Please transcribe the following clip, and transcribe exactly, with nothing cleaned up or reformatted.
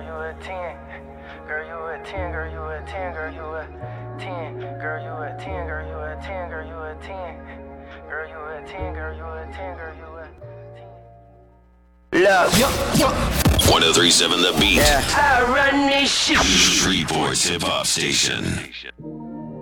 you a ten. Girl, you a ten, girl, you a ten, girl, you a ten. Girl, you a ten, girl, you a ten, girl, you a ten. Girl, you a ten, girl, you a ten, girl, you a ten. one oh three point seven The Beat. Yeah. I run this shit. Shreveport's hip hop station.